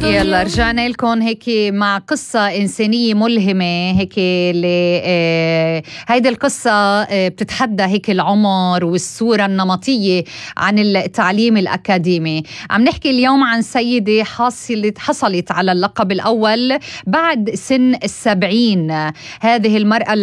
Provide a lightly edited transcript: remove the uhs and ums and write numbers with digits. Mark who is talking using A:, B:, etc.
A: يلا رجعنا لكم هيك مع قصة إنسانية ملهمة هيك اللي هيدي القصة بتتحدى هيك العمر والصورة النمطية عن التعليم الأكاديمي. عم نحكي اليوم عن سيدة حصلت على اللقب الأول بعد سن 70. هذه المرأة